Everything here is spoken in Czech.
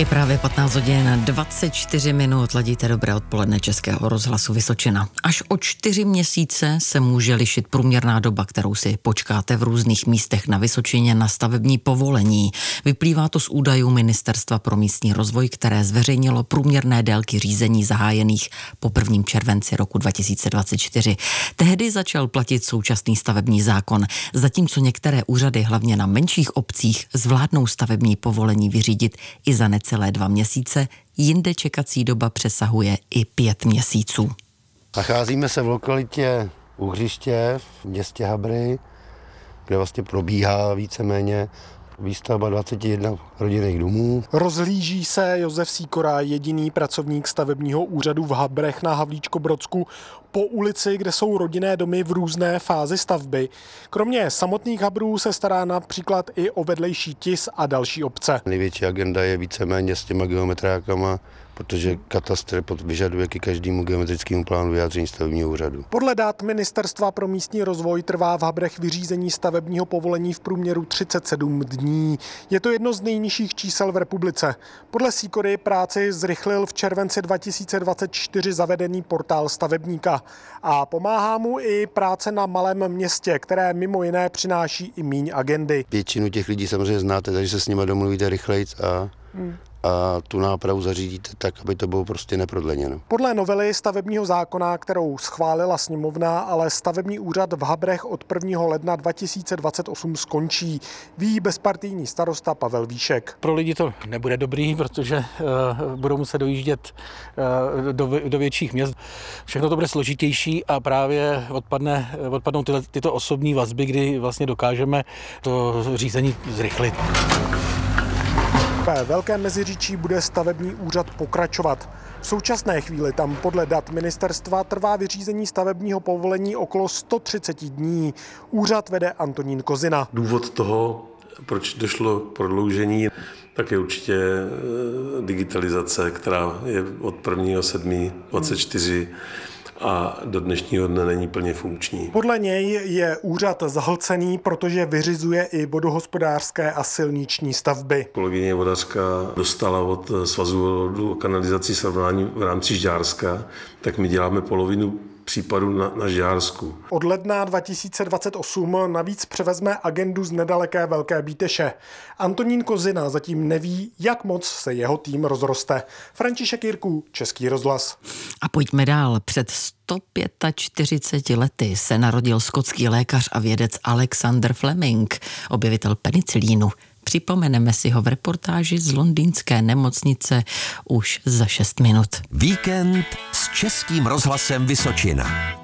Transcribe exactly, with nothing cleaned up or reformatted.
Je právě patnáct hodin dvacet čtyři minut, ladíte dobré odpoledne Českého rozhlasu Vysočina. Až o čtyři měsíce se může lišit průměrná doba, kterou si počkáte v různých místech na Vysočině na stavební povolení. Vyplývá to z údajů Ministerstva pro místní rozvoj, které zveřejnilo průměrné délky řízení zahájených po prvním červenci roku dva tisíce dvacet čtyři. Tehdy začal platit současný stavební zákon, zatímco některé úřady, hlavně na menších obcích, zvládnou stavební povolení vyřídit i za necelé dva měsíce, jinde čekací doba přesahuje i pět měsíců. Nacházíme se v lokalitě u hřiště v městě Habry, kde vlastně probíhá víceméně výstavba dvacet jedna rodinných domů. Rozhlíží se Josef Sýkora, jediný pracovník stavebního úřadu v Habrech na Havlíčkobrodsku, po ulici, kde jsou rodinné domy v různé fázi stavby. Kromě samotných Habrů se stará například i o vedlejší Tis a další obce. Největší agenda je víceméně s těma geometrákama, protože katastr vyžaduje k každému geometrickému plánu vyjádření stavebního úřadu. Podle dat Ministerstva pro místní rozvoj trvá v Habrech vyřízení stavebního povolení v průměru třicet sedm dní. Je to jedno z nejnižších čísel v republice. Podle Sýkory práci zrychlil v červenci dva tisíce dvacet čtyři zavedený portál stavebníka. A pomáhá mu i práce na malém městě, které mimo jiné přináší i míň agendy. Většinu těch lidí samozřejmě znáte, takže se s nimi domluvíte rychlejc a... Hmm. a tu nápravu zařídíte tak, aby to bylo prostě neprodleněno. Podle novely stavebního zákona, kterou schválila sněmovna, ale stavební úřad v Habrech od prvního ledna dva tisíce dvacet osm skončí, ví bezpartijní starosta Pavel Víšek. Pro lidi to nebude dobrý, protože uh, budou muset dojíždět uh, do, do větších měst. Všechno to bude složitější a právě odpadne, odpadnou tyhle, tyto osobní vazby, kdy vlastně dokážeme to řízení zrychlit. Ve Velkém Meziříčí bude stavební úřad pokračovat. V současné chvíli tam podle dat ministerstva trvá vyřízení stavebního povolení okolo sto třicet dní. Úřad vede Antonín Kozina. Důvod toho, proč došlo k prodloužení, tak je určitě digitalizace, která je od prvního sedmého dvacet čtyři a do dnešního dne není plně funkční. Podle něj je úřad zahlcený, protože vyřizuje i vodohospodářské a silniční stavby. Kolegyně vodařka dostala od Svazu kanalizací srovnání v rámci Žďárska, tak my děláme polovinu případů na, na Žďársku. Od ledna dva tisíce dvacet osm navíc převezme agendu z nedaleké Velké Bíteše. Antonín Kozina zatím neví, jak moc se jeho tým rozroste. František Jirků, Český rozhlas. A pojďme dál. Před sto čtyřiceti pěti lety se narodil skotský lékař a vědec Alexander Fleming, objevitel penicilínu. Připomeneme si ho v reportáži z londýnské nemocnice už za šest minut. Víkend s Českým rozhlasem Vysočina.